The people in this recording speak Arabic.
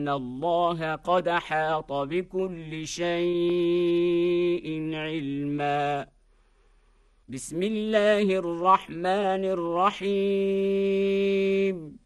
إن الله قد أحاط بكل شيء علما. بسم الله الرحمن الرحيم.